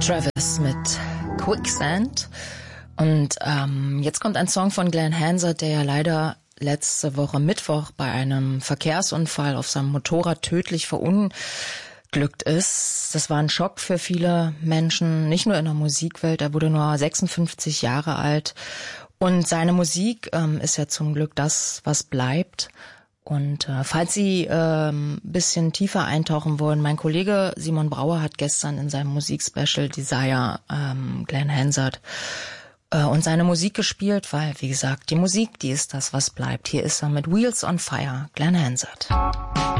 Travis mit Quicksand. Und jetzt kommt ein Song von Glenn Hansard, der ja leider letzte Woche Mittwoch bei einem Verkehrsunfall auf seinem Motorrad tödlich verunglückt ist. Das war ein Schock für viele Menschen, nicht nur in der Musikwelt. Er wurde nur 56 Jahre alt. Und seine Musik ist ja zum Glück das, was bleibt. Und falls Sie bisschen tiefer eintauchen wollen, mein Kollege Simon Brauer hat gestern in seinem Musikspecial Desire Glenn Hansard und seine Musik gespielt, weil, wie gesagt, die Musik, die ist das, was bleibt. Hier ist er mit Wheels on Fire, Glenn Hansard.